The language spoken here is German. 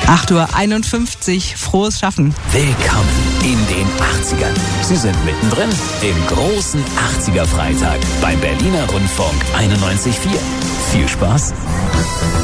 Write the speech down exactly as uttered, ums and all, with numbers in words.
acht Uhr einundfünfzig, frohes Schaffen. Willkommen in den achtzigern. Sie sind mittendrin im großen achtziger Freitag beim Berliner Rundfunk einundneunzig Komma vier. Viel Spaß!